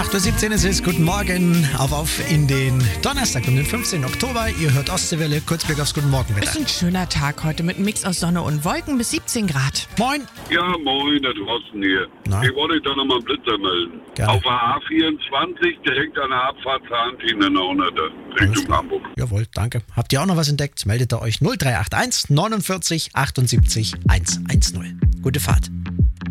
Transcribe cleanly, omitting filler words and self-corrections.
8.17 Uhr ist es. Guten Morgen. Auf in den Donnerstag, um den 15. Oktober. Ihr hört Ostseewelle. Kurzblick aufs Guten Morgenwetter. Ist ein schöner Tag heute mit einem Mix aus Sonne und Wolken bis 17 Grad. Moin. Ja, moin, der Thorsten hier. Na? Ich wollte da nochmal einen Blitzer melden. Gerne. Auf der A24 direkt an der Abfahrt Zahntien in der 100er Richtung Hamburg. Jawohl, danke. Habt ihr auch noch was entdeckt? Meldet ihr euch 0381 49 78 110. Gute Fahrt.